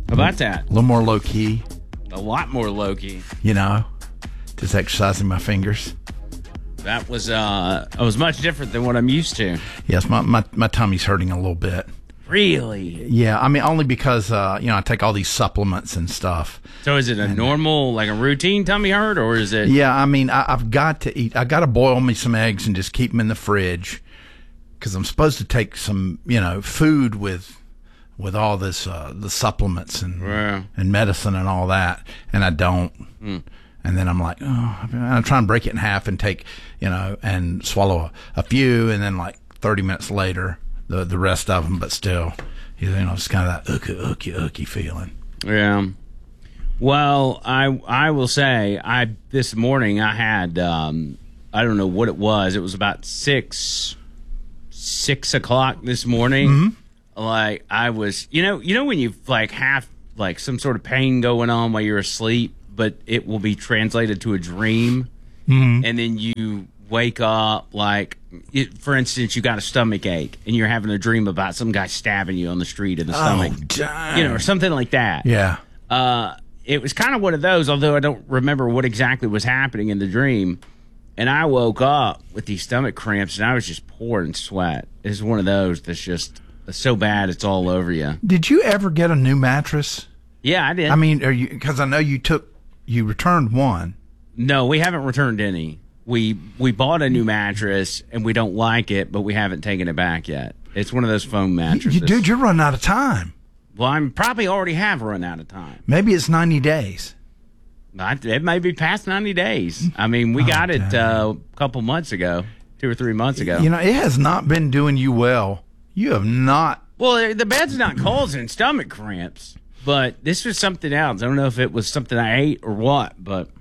How about that? A little more low key. A lot more low-key. You know, just exercising my fingers. That was much different than what I'm used to. Yes, my tummy's hurting a little bit. Really? Yeah, I mean, only because, I take all these supplements and stuff. So is it a normal, like a routine tummy hurt, or is it? Yeah, I mean, I've got to eat. I got to boil me some eggs and just keep them in the fridge because I'm supposed to take some, food with all this, the supplements and medicine and all that, and I don't. And then I'm like, I'm trying to break it in half and take, and swallow a few, and then like 30 minutes later, the rest of them, but still, it's kind of that ooky feeling. Yeah. Well, I will say, this morning I had, I don't know what it was. It was about 6 o'clock this morning. Mm-hmm. Like I was, when you like have like some sort of pain going on while you're asleep, but it will be translated to a dream, and then you wake up like, for instance, you got a stomach ache and you're having a dream about some guy stabbing you on the street in the stomach, or something like that. Yeah. It was kind of one of those, although I don't remember what exactly was happening in the dream. And I woke up with these stomach cramps and I was just pouring sweat. It's one of those that's just so bad it's all over you. Did you ever get a new mattress? Yeah, I did. I mean, because I know you returned one. No, we haven't returned any. We bought a new mattress and we don't like it, but we haven't taken it back yet. It's one of those foam mattresses. Dude, you're running out of time. Well, I'm probably already have run out of time. Maybe it's 90 days. It may be past 90 days. I mean, we got it a couple months ago, 2 or 3 months ago. It has not been doing you well. You have not. Well, the bed's not causing stomach cramps, but this was something else. I don't know if it was something I ate or what, but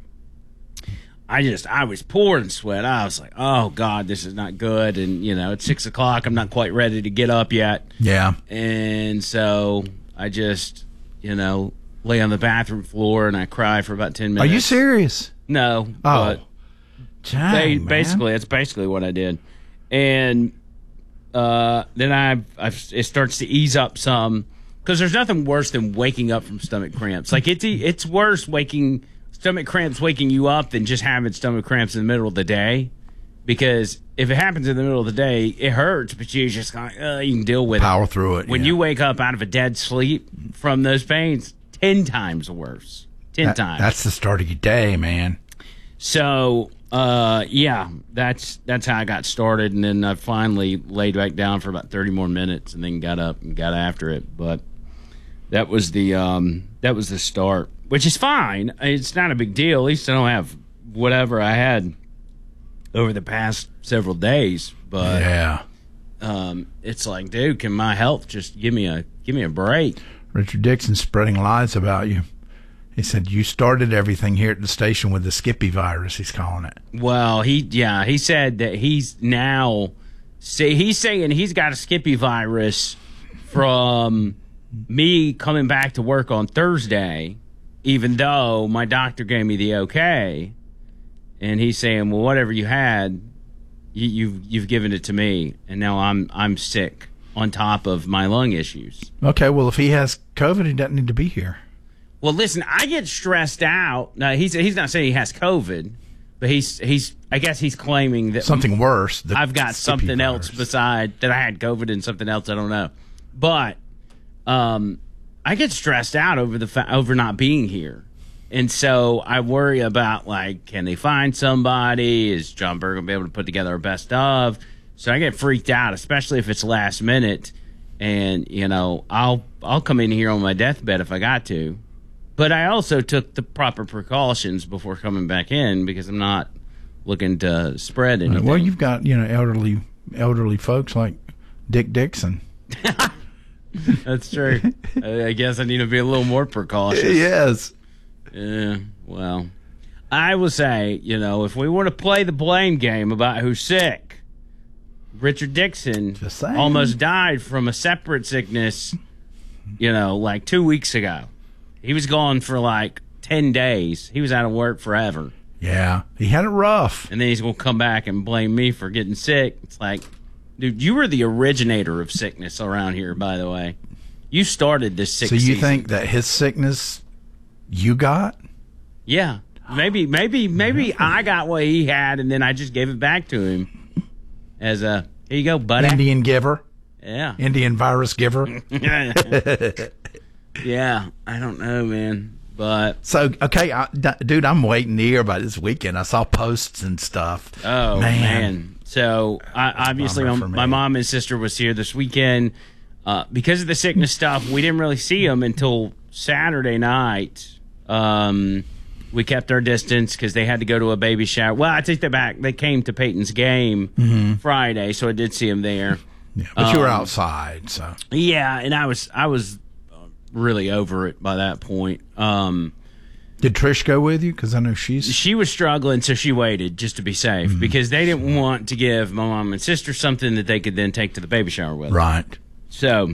I was pouring sweat. I was like, oh, God, this is not good. And, it's 6 o'clock. I'm not quite ready to get up yet. Yeah. And so I just, lay on the bathroom floor and I cry for about 10 minutes. Are you serious? No. Oh. But basically, that's basically what I did. And then it starts to ease up some, because there's nothing worse than waking up from stomach cramps. Like it's worse stomach cramps waking you up than just having stomach cramps in the middle of the day, because if it happens in the middle of the day, it hurts, but you just you can deal with Power through it. When you wake up out of a dead sleep from those pains, 10 times worse. 10 times. That's the start of your day, man. So, that's how I got started, and then I finally laid back down for about 30 more minutes, and then got up and got after it. But that was the start, which is fine. It's not a big deal. At least I don't have whatever I had over the past several days. But yeah, it's like, dude, can my health just give me a break? Richard Dixon spreading lies about you. He said you started everything here at the station with the Skippy virus, he's calling it. Well, he said that he's saying he's got a Skippy virus from me coming back to work on Thursday, even though my doctor gave me the okay. And he's saying, well, whatever you had, you've given it to me, and now I'm sick on top of my lung issues. Okay, well, if he has COVID, he doesn't need to be here. Well, listen, I get stressed out. Now, he's not saying he has COVID, but I guess he's claiming that something worse. I've got something else beside that I had COVID and something else I don't know. But I get stressed out over not being here. And so I worry about, like, can they find somebody? Is John Berg going to be able to put together a best of? So I get freaked out, especially if it's last minute. And, I'll come in here on my deathbed if I got to. But I also took the proper precautions before coming back in, because I'm not looking to spread anything. Well, you've got, elderly folks like Dick Dixon. That's true. I guess I need to be a little more precautious. Yes. Yeah, well, I will say, if we want to play the blame game about who's sick, Richard Dixon almost died from a separate sickness, like 2 weeks ago. He was gone for like 10 days. He was out of work forever. Yeah, he had it rough. And then he's going to come back and blame me for getting sick. It's like, dude, you were the originator of sickness around here, by the way. You started this sick So you season. think that his sickness you got? Yeah. Maybe I got what he had, and then I just gave it back to him as a, here you go, buddy. Indian giver? Yeah. Indian virus giver? Yeah. I don't know, man. But So, okay, dude, I'm waiting to hear about this weekend. I saw posts and stuff. oh man. So obviously Bummer for my me. mom and sister was here this weekend. Because of the sickness stuff, we didn't really see them until Saturday night. We kept our distance because they had to go to a baby shower. Well, I take that back. They came to Peyton's game Friday, so I did see them there. Yeah, but you were outside, so. Yeah, and I was really over it by that point. Did Trish go with you? Because I know She was struggling, so she waited just to be safe because they didn't want to give my mom and sister something that they could then take to the baby shower with. Right. So,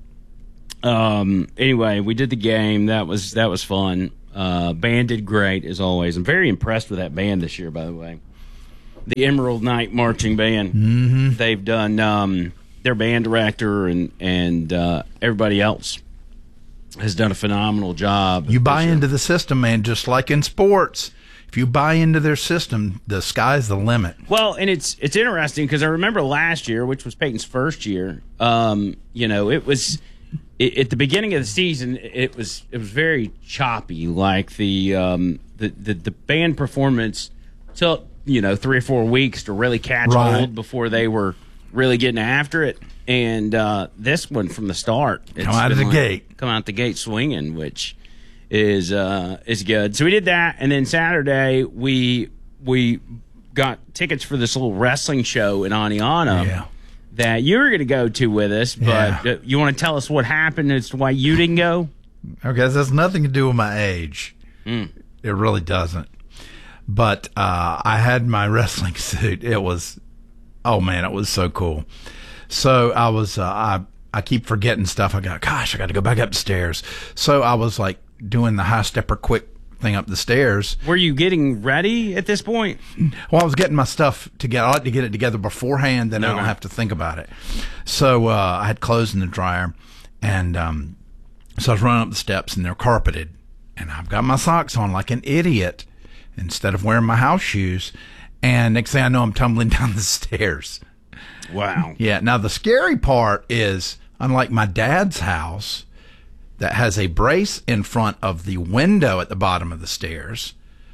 anyway, we did the game. That was fun. Band did great as always. I'm very impressed with that band this year, by the way. The Emerald Night Marching Band. Mm-hmm. They've done their band director and everybody else has done a phenomenal job. You buy into the system, man, just like in sports. If you buy into their system, the sky's the limit. Well, and it's interesting because I remember last year, which was Peyton's first year. It was at the beginning of the season. It was very choppy. Like the band performance took 3 or 4 weeks to really catch hold before they were really getting after it. And this one from the start, Come out of the gate swinging, which is good. So we did that, and then Saturday we got tickets for this little wrestling show in Aniana that you were going to go to with us. But you want to tell us what happened as to why you didn't go? Okay, this has nothing to do with my age. It really doesn't. But I had my wrestling suit. It was, oh man, it was so cool. So I was, I keep forgetting stuff. I got to go back upstairs. So I was like doing the high stepper quick thing up the stairs. Were you getting ready at this point? Well, I was getting my stuff together. I like to get it together beforehand, then I don't have to think about it. So I had clothes in the dryer, and so I was running up the steps, and they're carpeted, and I've got my socks on like an idiot instead of wearing my house shoes. And next thing I know, I'm tumbling down the stairs. Wow. Yeah. Now, the scary part is, unlike my dad's house that has a brace in front of the window at the bottom of the stairs,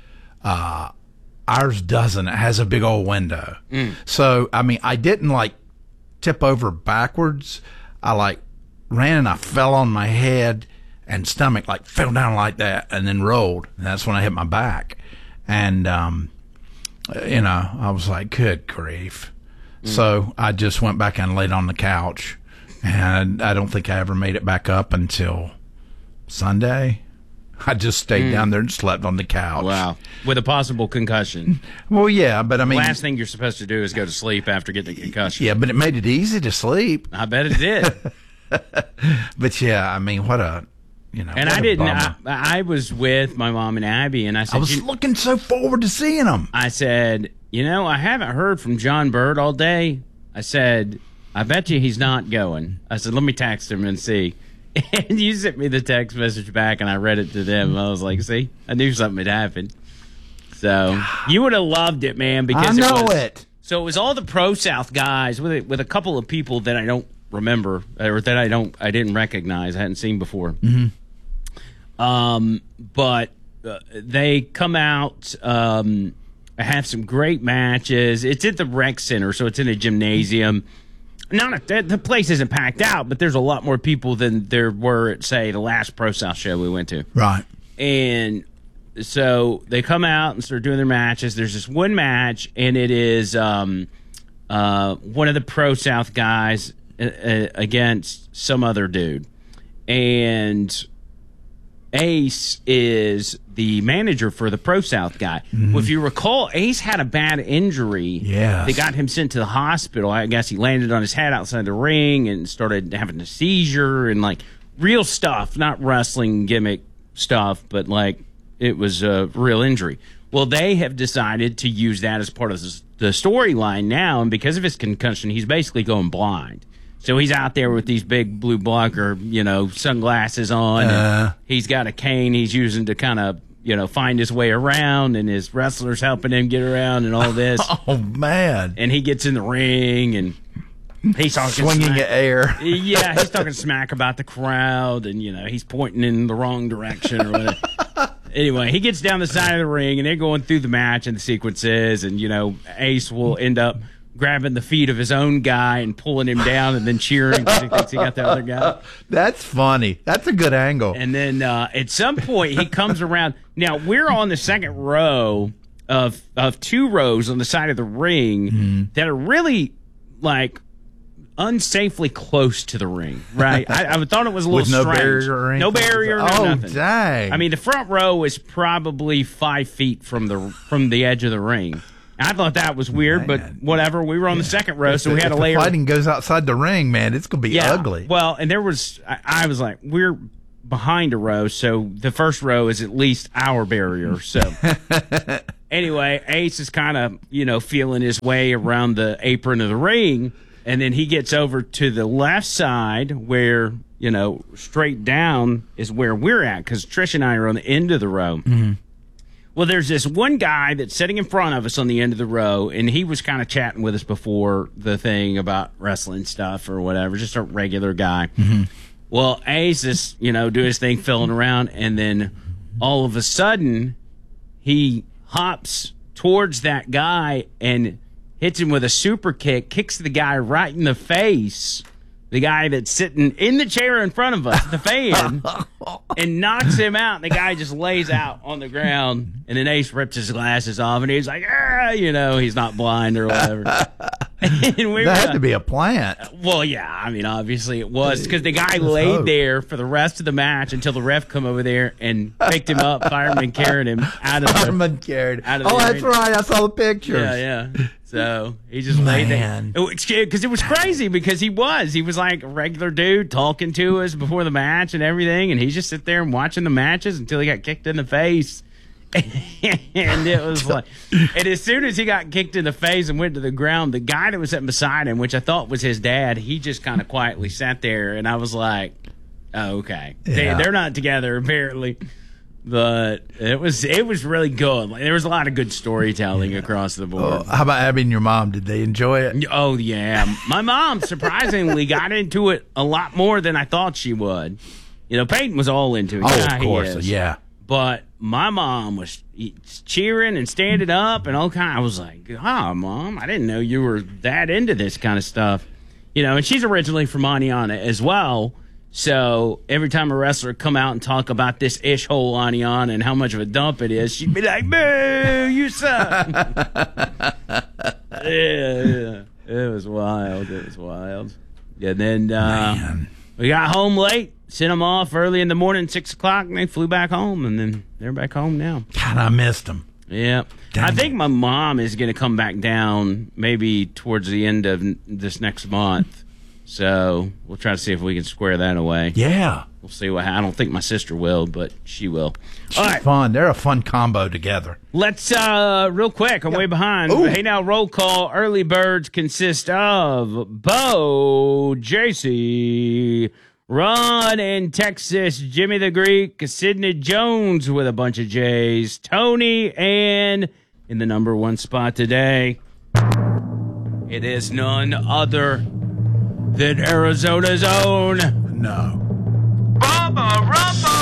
ours doesn't. It has a big old window. So, I mean, I didn't like tip over backwards. I like ran and I fell on my head and stomach, like fell down like that and then rolled. And that's when I hit my back. And, I was like, good grief. So I just went back and laid on the couch, and I don't think I ever made it back up until Sunday. I just stayed down there and slept on the couch. Wow. With a possible concussion. Well, yeah, but I mean... Last thing you're supposed to do is go to sleep after getting a concussion. Yeah, but it made it easy to sleep. I bet it did. But yeah, I mean, what a... And I didn't... I was with my mom and Abby, and I said... I was looking so forward to seeing them. I said... I haven't heard from John Bird all day. I said, I bet you he's not going. I said, let me text him and see. And you sent me the text message back, and I read it to them. I was like, see, I knew something had happened. So you would have loved it, man. Because I know it. So it was all the Pro South guys with a couple of people that I don't remember or that I didn't recognize, I hadn't seen before. But they come out. Have some great matches. It's at the rec center, so it's in a gymnasium. The place isn't packed out, but there's a lot more people than there were at, say, the last Pro South show we went to. Right. And so they come out and start doing their matches. There's this one match, and it is one of the Pro South guys against some other dude. And Ace is the manager for the Pro South guy. Well, if you recall, Ace had a bad injury. Yes. They got him sent to the hospital. I guess he landed on his head outside the ring and started having a seizure and like real stuff, not wrestling gimmick stuff, but like it was a real injury. Well, they have decided to use that as part of the storyline now, and because of his concussion, he's basically going blind. So he's out there with these big blue blocker, sunglasses on. And he's got a cane he's using to kind of, find his way around, and his wrestlers helping him get around and all this. Oh, man. And he gets in the ring, and he's talking swinging at air. Yeah, he's talking smack about the crowd, and, he's pointing in the wrong direction or whatever. Anyway, he gets down the side of the ring, and they're going through the match and the sequences, and, Ace will end up grabbing the feet of his own guy and pulling him down and then cheering because he thinks he got the other guy. That's funny. That's a good angle. And then at some point, he comes around. Now, we're on the second row of 2 rows on the side of the ring that are really, like, unsafely close to the ring, right? I thought it was a little with no strange. barrier or anything? No barrier, no nothing. Dang. I mean, the front row is probably 5 feet from the edge of the ring. I thought that was weird, but whatever. We were on the second row, so we had a layer. If fighting goes outside the ring, man, it's going to be ugly. Well, and I was like, we're behind a row, so the first row is at least our barrier. So anyway, Ace is kind of, feeling his way around the apron of the ring, and then he gets over to the left side where, straight down is where we're at, because Trish and I are on the end of the row. Mm-hmm. Well, there's this one guy that's sitting in front of us on the end of the row, and he was kind of chatting with us before the thing about wrestling stuff or whatever, just a regular guy. Mm-hmm. Well, Ace is, do his thing, filling around, and then all of a sudden, he hops towards that guy and hits him with a super kick, kicks the guy right in the face, the guy that's sitting in the chair in front of us, the fan, and knocks him out. And the guy just lays out on the ground, and then Ace rips his glasses off, and he's like, he's not blind or whatever. That had to be a plant. Well, yeah, I mean, obviously it was, because the guy laid there for the rest of the match until the ref come over there and picked him up, fireman carried him out of the arena. That's right. I saw the pictures. Yeah. So he just laid there. Because it was crazy, because he was like a regular dude talking to us before the match and everything, and he just sit there and watching the matches until he got kicked in the face. And it was like, and as soon as he got kicked in the face and went to the ground, the guy that was sitting beside him, which I thought was his dad, he just kind of quietly sat there, and I was like, oh, okay. Yeah. They're not together, apparently. But it was really good. Like, there was a lot of good storytelling across the board. How about Abby and your mom? Did they enjoy it? Oh, yeah. My mom surprisingly got into it a lot more than I thought she would. Peyton was all into it. Oh, of course, yeah. But my mom was cheering and standing up and all kind. I was like, Mom, I didn't know you were that into this kind of stuff. And she's originally from Aniana as well. So every time a wrestler come out and talk about this ish-hole Aniana and how much of a dump it is, she'd be like, boo, you suck. Yeah. It was wild. Yeah, then we got home late. Sent them off early in the morning, 6 o'clock, and they flew back home, and then they're back home now. God, I missed them. Yeah. I think my mom is going to come back down maybe towards the end of this next month. So we'll try to see if we can square that away. Yeah. We'll see what happens. I don't think my sister will, but she will. She's fun. They're a fun combo together. Let's, real quick, I'm way behind. Ooh. Hey, now, roll call. Early birds consist of Bo, JC, Ron in Texas, Jimmy the Greek, Sidney Jones with a bunch of J's, Tony, and in the number 1 spot today, it is none other than Arizona's own. No. Bubba Rubba!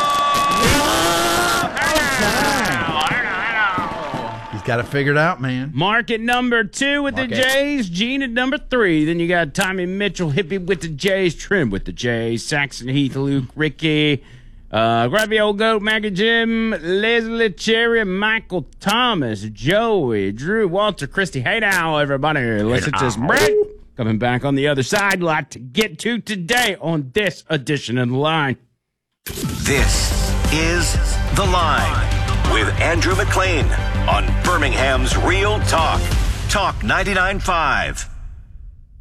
He's got it figured out, man. Mark at number 2 with the J's, Gene at number 3. Then you got Tommy Mitchell, Hippie with the J's, Trim with the J's, Saxon Heath, Luke, Ricky, Grabby Old Goat, Maggie Jim, Leslie Cherry, Michael Thomas, Joey, Drew, Walter, Christy. Hey now, everybody. Listen to this break. Coming back on the other side. A lot to get to today on this edition of The Line. This is The Line with Andrew McLean on Birmingham's Real Talk. Talk 99.5.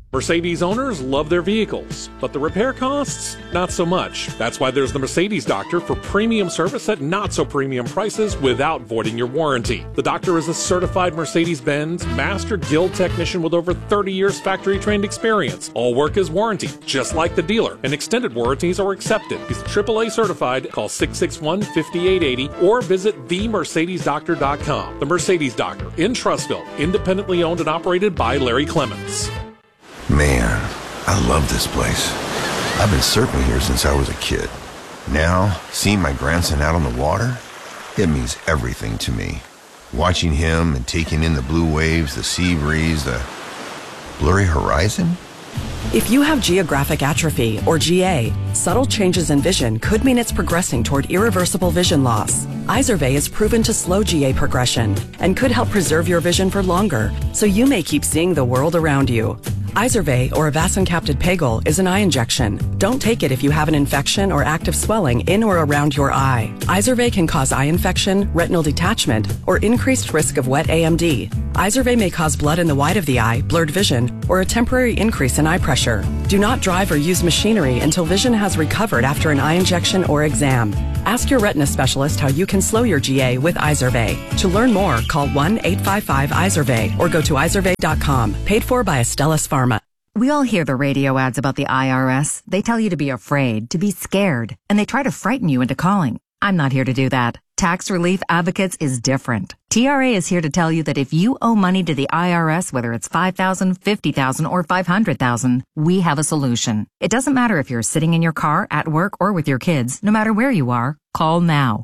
Mercedes owners love their vehicles, but the repair costs, not so much. That's why there's the Mercedes Doctor for premium service at not so premium prices without voiding your warranty. The Doctor is a certified Mercedes-Benz Master Guild technician with over 30 years factory-trained experience. All work is warranty, just like the dealer, and extended warranties are accepted. He's AAA certified. Call 661-5880 or visit themercedesdoctor.com. The Mercedes Doctor in Trussville, independently owned and operated by Larry Clements. Man, I love this place. I've been surfing here since I was a kid. Now, seeing my grandson out on the water, it means everything to me. Watching him and taking in the blue waves, the sea breeze, the blurry horizon. If you have geographic atrophy, or GA, subtle changes in vision could mean it's progressing toward irreversible vision loss. Izervay is proven to slow GA progression and could help preserve your vision for longer, so you may keep seeing the world around you. Izervay, or avacincaptad pegol, is an eye injection. Don't take it if you have an infection or active swelling in or around your eye. Izervay can cause eye infection, retinal detachment, or increased risk of wet AMD. Izervay may cause blood in the white of the eye, blurred vision, or a temporary increase in eye pressure. Do not drive or use machinery until vision has recovered after an eye injection or exam. Ask your retina specialist how you can slow your GA with Izervay. To learn more, call 1-855-IZERVAY or go to izervay.com. Paid for by Astellas Pharma. We all hear the radio ads about the IRS. They tell you to be afraid, to be scared, and they try to frighten you into calling. I'm not here to do that. Tax Relief Advocates is different. TRA is here to tell you that if you owe money to the IRS, whether it's $5,000, $50,000, or $500,000, we have a solution. It doesn't matter if you're sitting in your car, at work, or with your kids. No matter where you are, call now.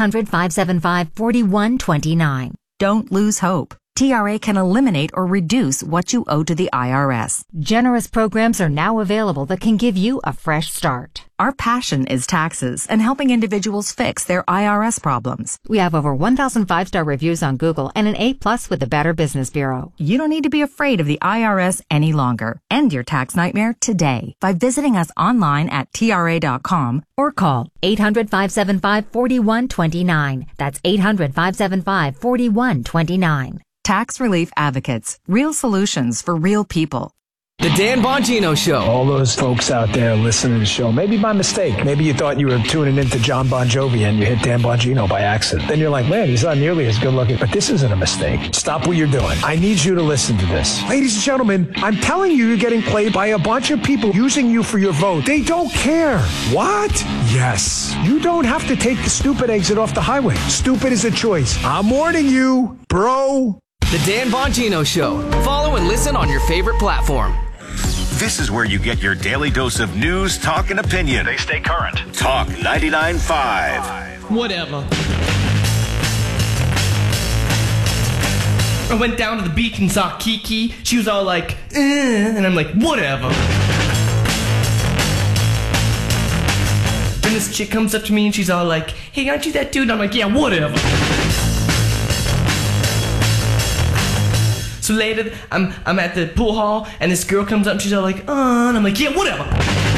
800-575-4129. Don't lose hope. TRA can eliminate or reduce what you owe to the IRS. Generous programs are now available that can give you a fresh start. Our passion is taxes and helping individuals fix their IRS problems. We have over 1,000 5-star reviews on Google and an A+ with the Better Business Bureau. You don't need to be afraid of the IRS any longer. End your tax nightmare today by visiting us online at TRA.com or call 800-575-4129. That's 800-575-4129. Tax Relief Advocates. Real solutions for real people. The Dan Bongino Show. All those folks out there listening to the show, maybe by mistake. Maybe you thought you were tuning into John Bon Jovi and you hit Dan Bongino by accident. Then you're like, man, he's not nearly as good looking. But this isn't a mistake. Stop what you're doing. I need you to listen to this. Ladies and gentlemen, I'm telling you, you're getting played by a bunch of people using you for your vote. They don't care. What? Yes. You don't have to take the stupid exit off the highway. Stupid is a choice. I'm warning you, bro. The Dan Bongino Show. Follow and listen on your favorite platform. This is where you get your daily dose of news, talk, and opinion. They stay current. Talk 99.5. Whatever. I went down to the beach and saw Kiki. She was all like, and I'm like, whatever. Then this chick comes up to me and she's all like, hey, aren't you that dude? And I'm like, yeah, whatever. So later, I'm at the pool hall, and this girl comes up, and she's all like, and I'm like, yeah, whatever.